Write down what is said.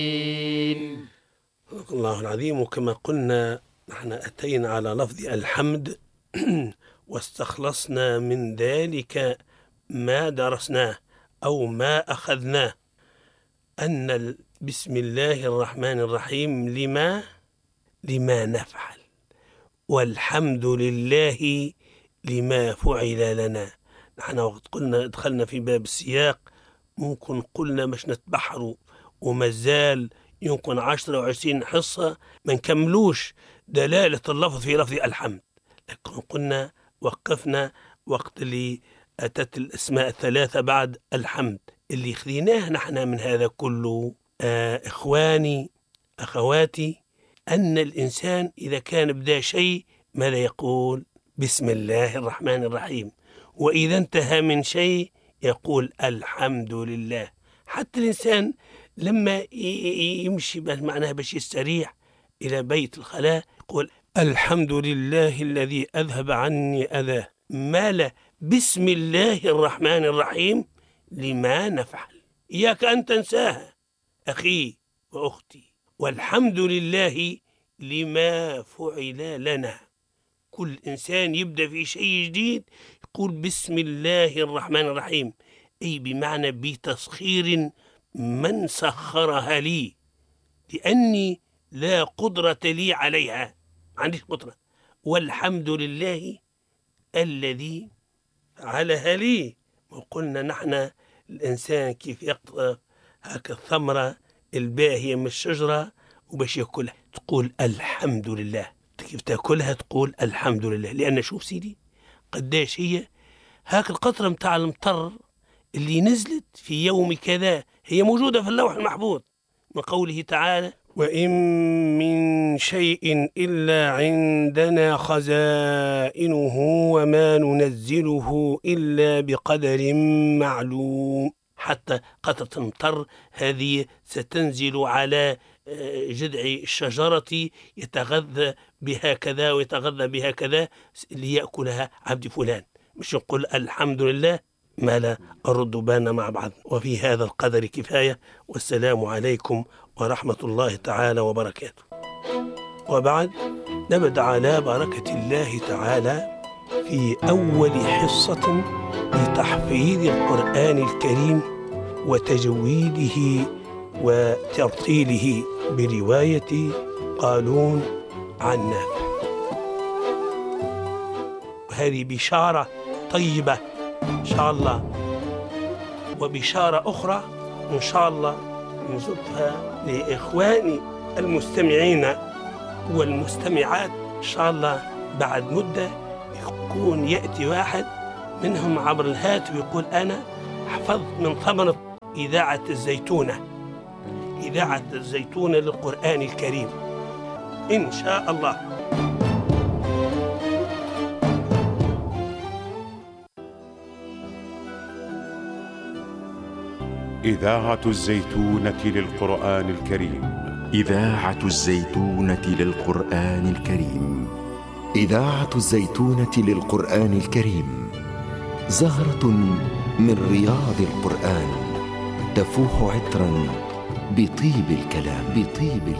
صدق الله العظيم. وكما قلنا نحن أتينا على لفظ الحمد واستخلصنا من ذلك ما درسناه أو ما أخذناه، أن بسم الله الرحمن الرحيم لما نفعل، والحمد لله لما فعل لنا. نحن وقت قلنا دخلنا في باب السياق ممكن قلنا مش نتبحروا ومازال يمكن 10 و20 حصة ما نكملوش دلالة اللفظ في لفظ الحمد، لكن قلنا وقفنا وقت اللي أتت الأسماء الثلاثة بعد الحمد اللي خذيناه نحن من هذا كله. إخواني أخواتي، أن الإنسان إذا كان بدأ شيء ماذا يقول؟ بسم الله الرحمن الرحيم. وإذا انتهى من شيء يقول الحمد لله. حتى الإنسان لما يمشي معناها باش يستريح إلى بيت الخلاء يقول الحمد لله الذي أذهب عني أذاه. ماله؟ بسم الله الرحمن الرحيم لما نفعل. إياك أن تنساها أخي وأختي. والحمد لله لما فعل لنا. كل إنسان يبدأ في شيء جديد يقول بسم الله الرحمن الرحيم، أي بمعنى بتسخير من سخرها لي، لأني لا قدرة لي عليها، ما عنديش قدرة. والحمد لله الذي فعلها لي. وقلنا نحن الإنسان كيف يقطع هكا الثمرة الباهية من الشجرة وباش يأكلها تقول الحمد لله. كيف تأكلها تقول الحمد لله، لأن شوف سيدي قداش هي هاك القطرة متاع المطر اللي نزلت في يوم كذا هي موجودة في اللوح المحفوظ من قوله تعالى وإن من شيء إلا عندنا خزائنه وما ننزله إلا بقدر معلوم. حتى قطرة المطر هذه ستنزل على جذع الشجرة يتغذى بها كذا ويتغذى بها كذا ليأكلها عبد فلان، مش نقول الحمد لله ما لا أرد بانا مع بعض. وفي هذا القدر كفاية، والسلام عليكم ورحمة الله تعالى وبركاته. وبعد نبدأ على بركة الله تعالى في أول حصة لتحفيظ القرآن الكريم وتجويده وترتيله برواية قالون عن نافع. وهذه بشارة طيبة إن شاء الله، وبشارة أخرى إن شاء الله نزدها لإخواني المستمعين والمستمعات إن شاء الله. بعد مدة يكون يأتي واحد منهم عبر الهاتف ويقول أنا حفظت من ثمرة إذاعة الزيتونة للقرآن الكريم إن شاء الله. إذاعة الزيتونة للقرآن الكريم. إذاعة الزيتونة للقرآن الكريم. إذاعة الزيتونة للقرآن الكريم زهرة من رياض القرآن تفوح عطرا بطيب الكلام.